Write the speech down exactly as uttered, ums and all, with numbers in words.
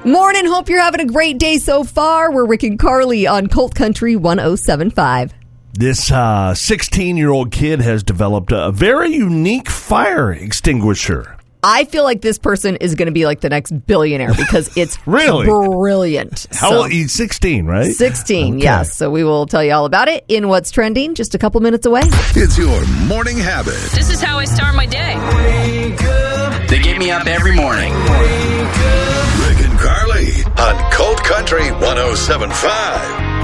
Morning. Hope you're having a great day so far. We're Rick and Carly on Colt Country one oh seven point five. This uh, sixteen-year-old kid has developed a very unique fire extinguisher. I feel like this person is going to be like the next billionaire because it's really brilliant. How so, old? He's sixteen, right? sixteen, okay. Yes. So we will tell you all about it in What's Trending just a couple minutes away. It's your morning habit. This is how I start my day. Wake up. They get me up every morning. Wake up. Rick and Carly on Colt Country one oh seven point five.